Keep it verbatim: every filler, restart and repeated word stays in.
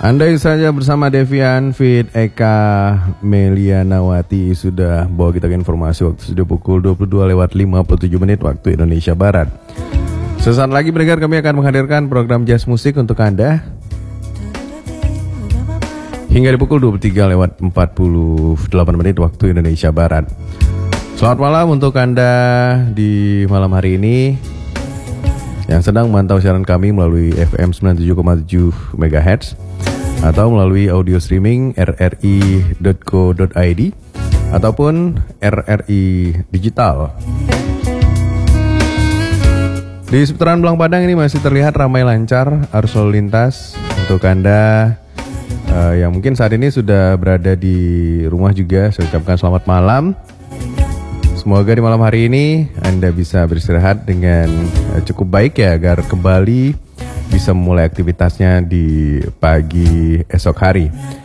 Anda saja bersama Devian, Fit, Eka, Melianawati sudah bawa kita ke informasi waktu sudah pukul dua puluh dua lewat lima puluh tujuh menit waktu Indonesia Barat. Sesaat lagi pendengar kami akan menghadirkan program jazz musik untuk Anda hingga di pukul dua puluh tiga lewat empat puluh delapan menit waktu Indonesia Barat. Selamat malam untuk Anda di malam hari ini yang sedang memantau siaran kami melalui F M sembilan puluh tujuh koma tujuh megahertz atau melalui audio streaming r r i dot co dot i d ataupun R R I Digital. Di seputaran Belang Padang ini masih terlihat ramai lancar arus lalu lintas untuk Anda uh, yang mungkin saat ini sudah berada di rumah juga. Saya ucapkan selamat malam. Semoga di malam hari ini Anda bisa beristirahat dengan uh, cukup baik ya, agar kembali bisa memulai aktivitasnya di pagi esok hari.